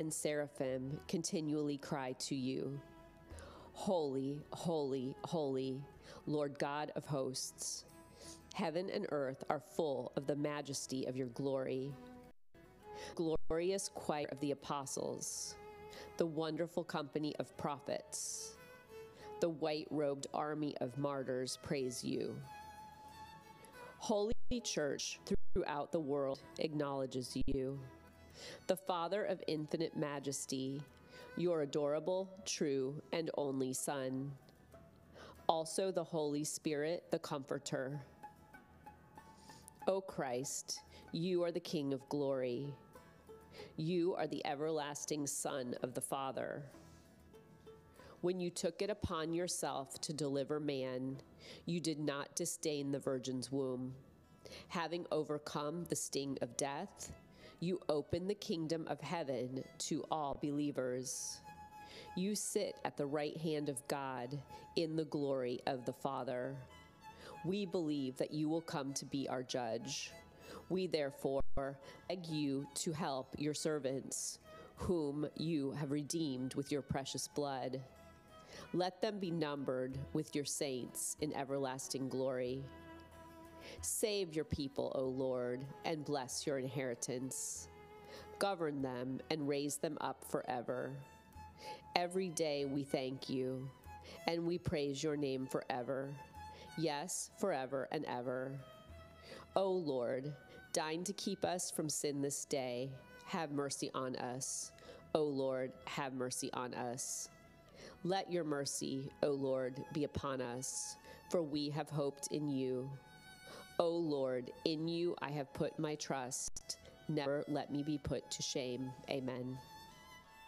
and seraphim continually cry to you, Holy, holy, holy, Lord God of hosts. Heaven and earth are full of the majesty of your glory. Glorious choir of the apostles, the wonderful company of prophets, the white-robed army of martyrs praise you. Holy Church throughout the world acknowledges you. The Father of infinite majesty, your adorable, true, and only Son. Also the Holy Spirit, the Comforter. O Christ, you are the King of glory. You are the everlasting Son of the Father. When you took it upon yourself to deliver man, you did not disdain the Virgin's womb. Having overcome the sting of death, you open the kingdom of heaven to all believers. You sit at the right hand of God in the glory of the Father. We believe that you will come to be our judge. We therefore beg you to help your servants, whom you have redeemed with your precious blood. Let them be numbered with your saints in everlasting glory. Save your people, O Lord, and bless your inheritance. Govern them and raise them up forever. Every day we thank you, and we praise your name forever. Yes, forever and ever. O Lord, deign to keep us from sin this day. Have mercy on us. O Lord, have mercy on us. Let your mercy, O Lord, be upon us, for we have hoped in you. O Lord, in you I have put my trust. Never let me be put to shame. Amen.